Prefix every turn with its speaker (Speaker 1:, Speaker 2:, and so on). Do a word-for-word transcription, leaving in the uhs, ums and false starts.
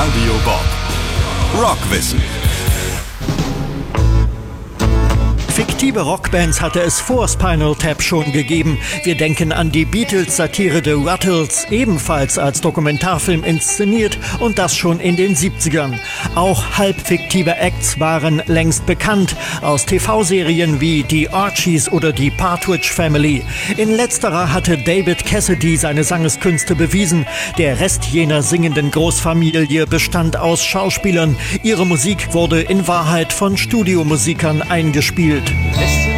Speaker 1: Radio Bob. Rockwissen.
Speaker 2: Fiktive Rockbands hatte es vor Spinal Tap schon gegeben. Wir denken an die Beatles-Satire The Ruttles, ebenfalls als Dokumentarfilm inszeniert, und das schon in den siebzigern. Auch halbfiktive Acts waren längst bekannt, aus T V-Serien wie die Archies oder die Partridge Family. In letzterer hatte David Cassidy seine Sangeskünste bewiesen. Der Rest jener singenden Großfamilie bestand aus Schauspielern. Ihre Musik wurde in Wahrheit von Studiomusikern eingespielt.
Speaker 3: Listen